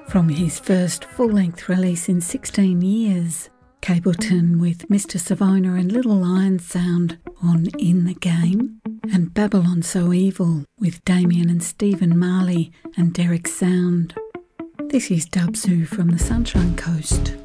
From his first full-length release in 16 years, Capleton with Mr. Savona and Little Lion Sound on In the Game, and Babylon So Evil with Damien and Stephen Marley and Derek Sound. This is Dubzu from the Sunshine Coast.